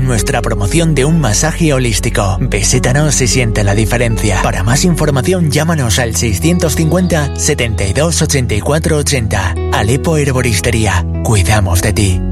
nuestra promoción de un masaje holístico. Visítanos y siente la diferencia. Para más información, llámanos al 650 72 84 80. Alepo Herboristería. Cuidamos de ti.